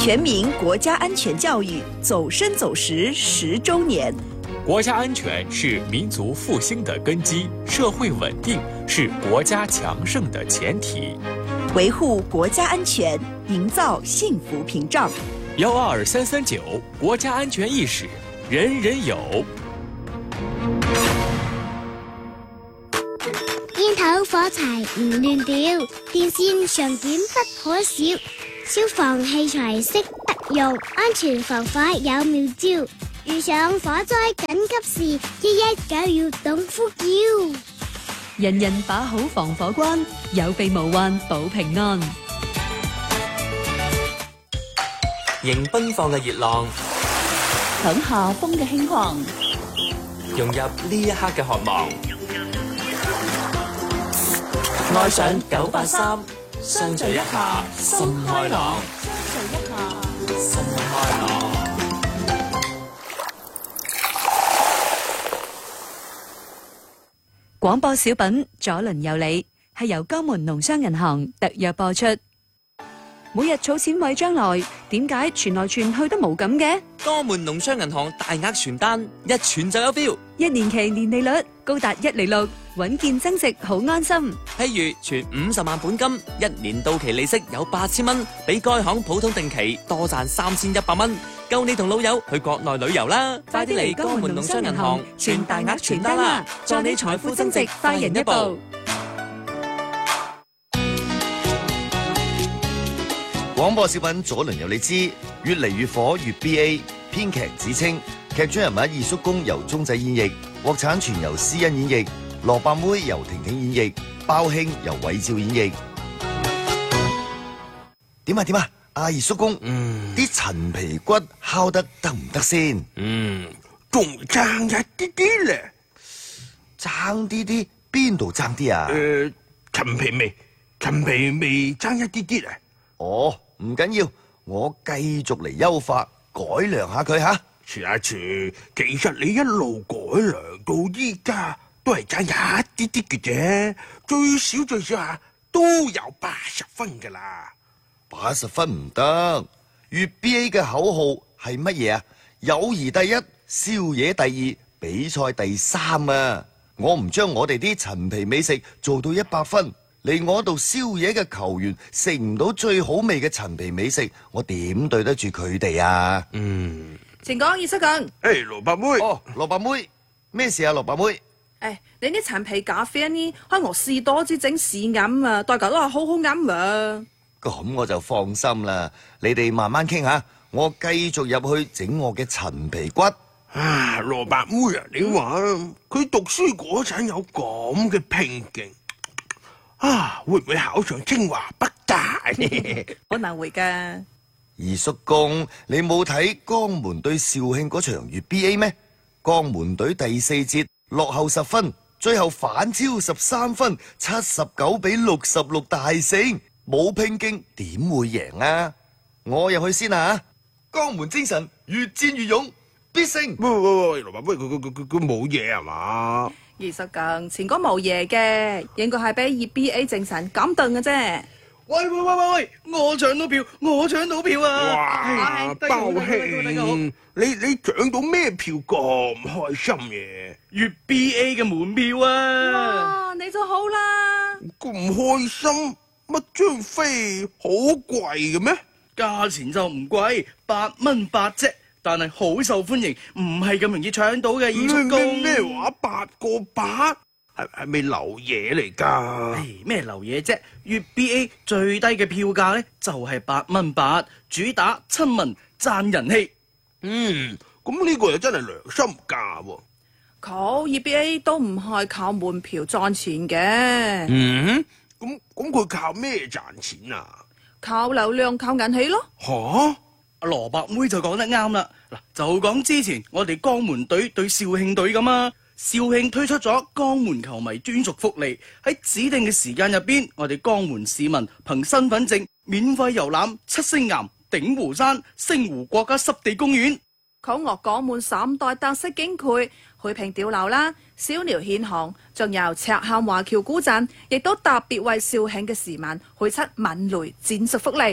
全民国家安全教育走深走实10周年。 国家安全是民族复兴的根基，社会稳定是国家强盛的前提。 维护国家安全，营造幸福屏障。 12339，国家安全意識，人人有。 煙頭火柴唔亂掉，電線常檢不可少，消防器材識得用，安全防火有妙招。遇上火災緊急事，119要懂呼叫。 人人把好防火關，有備無患保平安。 迎奔放嘅熱浪， 享夏風嘅輕狂， 融入呢一刻嘅渴望。愛上983，相聚一下，心開朗。心開朗。 廣播小品左鄰右里係由江門農商銀行特約播出。每日儲錢為將來，點解傳來傳去都冇咁嘅？ 江門農商銀行大額傳單，一傳就有 feel。 1年期年利率高達1厘6，穩健增值，好安心。 譬如存50萬本金，1年到期利息有8000蚊，比該行普通定期多賺3100蚊，夠你同老友去國內旅遊啦！快啲嚟江門農商銀行傳大額傳單啦，助你財富增值，快人一步。 廣播小品左鄰右里之越嚟越火越 BA， 編劇子清，劇中人物二叔公由鐘仔演繹，國產全由施欣演繹，蘿蔔妹由婷婷演繹，包兄由韋照演繹。點啊？阿二叔公，啲陳皮骨烤得得唔得先？ 仲爭一啲啲咧， 爭啲啲，邊度爭啲啊？ 陳皮味爭一啲啲啊！ 哦，唔緊要，我繼續嚟優化改良下佢吓。 廚，其實你一路改良到依家都係爭一啲啲嘅啫，最少啊都有80分噶啦。 80分唔得，粵 BA 嘅口號係乜嘢啊？友誼第一，宵夜第二，比賽第3啊！我唔將我哋啲陳皮美食做到100分，嚟我度宵夜嘅球員食唔到最好味嘅陳皮美食，我點對得住佢哋啊？ 前講二叔講， 蘿蔔妹， 哦，蘿蔔妹，咩事啊？蘿蔔妹， 你啲陳皮咖啡呢，開我試多支整試飲啊，大家都話好好飲啊。 咁我就放心啦，你哋慢慢傾下，我繼續入去整我嘅陳皮骨。 蘿蔔妹啊，你話佢讀書嗰陣有咁嘅拼勁會唔會考上清華北大？ 可能會噶。 二叔公，你冇睇江門對肇慶嗰場粵 BA 咩？江門隊第4節落後10分，最後反超13分，79比66大勝，冇拼勁點會贏啊？我入去先啊！江門精神越戰越勇，必勝！ 喂，蘿蔔妹，佢冇嘢係嘛？ 二叔講，前嗰冇嘢嘅，應該係俾粵 BA 精神感動嘅啫。 喂！我搶到票啊！ 哇，包兄，你搶到咩票咁開心嘅？ 粵 BA 嘅門票啊！ 哇，你就好啦。 咁開心，乜張飛好貴嘅咩？ 價錢就唔貴，8蚊8啫，但係好受歡迎，唔係咁容易搶到嘅。二叔公咩話8個8？係咪流嘢嚟㗎？ 咩流嘢啫？粵 BA 最低嘅票價呢，就係8蚊8，主打親民賺人氣。 咁呢個又真係良心價喎。 靠粵 BA 都唔係靠門票賺錢嘅。 咁佢靠咩賺錢啊？ 靠流量，靠人氣咯。 阿蘿蔔妹就講得啱啦。嗱，就講之前我哋江門隊對肇慶隊咁啊。肇慶推出咗江門球迷專屬福利，喺指定嘅時間入邊，我哋江門市民憑身份證免費遊覽七星岩、鼎湖山、星湖國家濕地公園。 靠我江門3大特色景區，去平碉樓啦、小寮獻航，仲有赤坎華僑古鎮，亦都特別為肇慶嘅市民開出文雷戰術福利。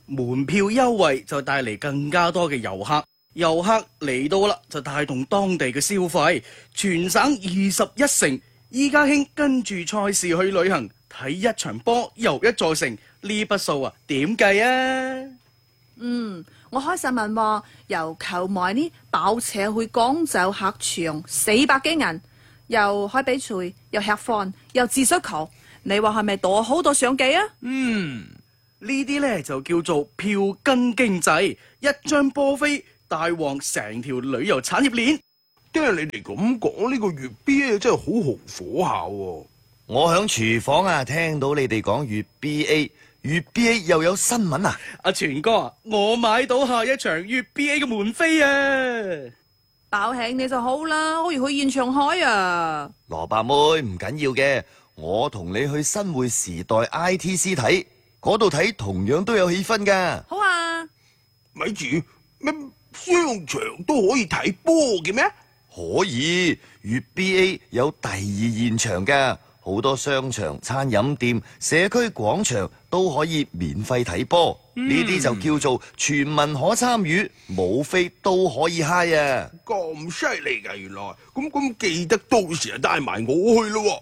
門票優惠就帶嚟更加多嘅遊客，遊客嚟到啦就帶動當地嘅消費，全省21城。依家興跟住賽事去旅行，睇一場波遊一座城，呢筆數啊點計啊？ 我開新聞話由購買呢包車去廣州客場400幾銀，又開比賽，又吃飯，又自縮球，你話係咪多好多商機啊？ 呢啲呢就叫做票根經濟，一張波飛帶旺成條旅遊產業鏈。 聽你哋咁講，呢個粵 BA 真係好紅火下喎。 我響廚房啊，聽到你哋講粵 BA， 粵 BA 又有新聞啊！ 阿全哥啊，我買到下一場粵 BA 嘅門飛啊！ 爆興你就好啦，可以去現場開啊！ 蘿蔔妹唔緊要嘅，我同你去新會時代 ITC 睇，嗰度睇同樣都有氣氛噶。 好啊！ 咪住，咩商場都可以睇波嘅咩？ 可以，粵 BA 有第二現場噶，好多商場、餐飲店、社區廣場都可以免費睇波。呢啲就叫做全民可參與，冇飛都可以嗨啊！ 咁犀利噶，原來咁記得到時啊帶埋我去咯。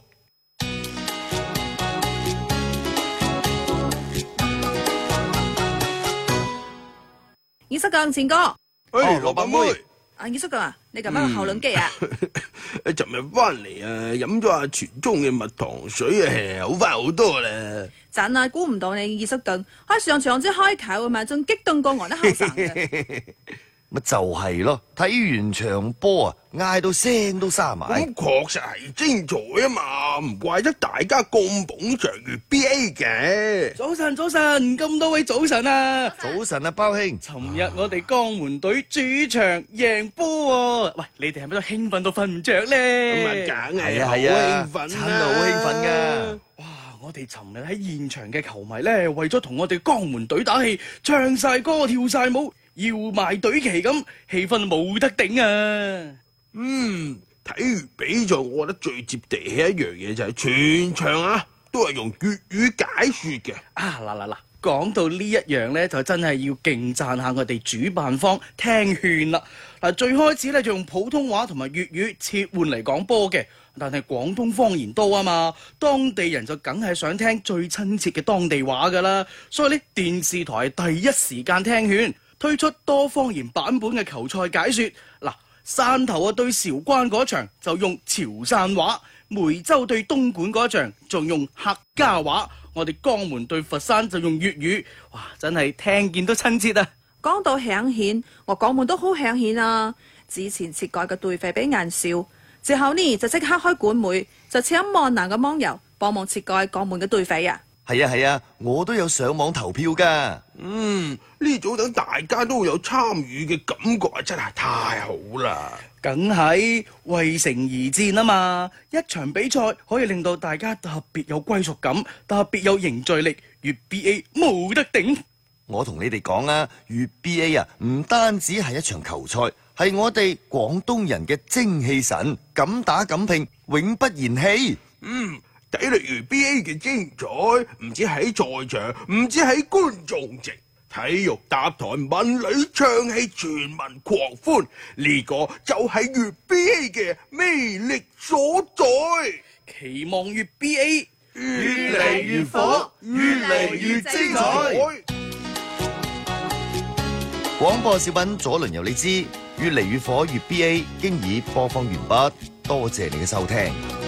二叔講前哥， 蘿蔔妹。 二叔講啊，你咁樣個後輪機啊？ 尋日翻嚟啊，飲咗阿全中嘅蜜糖水啊，好翻好多啦。 真係估唔到你二叔講喺上場之開球啊嘛，仲激動過我啲後生嘅。 咪就係咯，睇完場波啊，嗌到聲都沙埋。 咁確實係精彩啊嘛，唔怪得大家咁捧場粵 BA 嘅。 早晨，咁多位早晨啊！ 早晨啊，包兄。 尋日我哋江門隊主場贏波喎，喂，你哋係咪都興奮到瞓唔着咧？ 咁啊，梗係係啊， 好興奮啦， 真係好興奮噶。 哇！我哋尋日喺現場嘅球迷咧，為咗同我哋江門隊打氣，唱晒歌，跳晒舞，搖埋隊旗咁，氣氛冇得頂啊！ 睇完比賽，我覺得最接地氣一樣嘢就係全場啊都係用粵語解說嘅。 嗱，講到呢一樣呢，就真係要勁讚下我哋主辦方聽勸啦。嗱，最開始呢，就用普通話同埋粵語切換嚟講波嘅，但係廣東方言多啊嘛，當地人就梗係想聽最親切嘅當地話噶啦，所以呢，電視台第一時間聽勸，推出多方言版本嘅球賽解說。嗱，汕頭對韶關嗰場就用潮汕話，梅州對東莞嗰場仲用客家話，我哋江門對佛山就用粵語，哇！真係聽見都親切啊！ 講到響顯，我江門都好響顯啊！之前設改嘅隊費比硬少，之後呢就即刻開管會，就請萬能嘅網友幫忙設改江門嘅隊費啊！ 係啊，我都有上網投票噶。 呢組等大家都有參與嘅感覺啊，真係太好啦！ 梗係為城而戰啊嘛！一場比賽可以令到大家特別有歸屬感，特別有凝聚力，粵 BA 冇得頂。 我同你哋講啊，粵 BA 啊，唔單止係一場球賽，係我哋廣東人嘅精氣神，敢打敢拼，永不言棄。 睇嚟粵 BA 嘅精彩，唔止喺在場，唔止喺觀眾席，體育搭台，文旅唱戲，全民狂歡，呢個就係粵 BA 嘅魅力所在。 期望粵 BA 越嚟越火，越嚟越精彩。 廣播小品左鄰右你知，越嚟越火粵 BA 經已播放完畢，多謝你嘅收聽。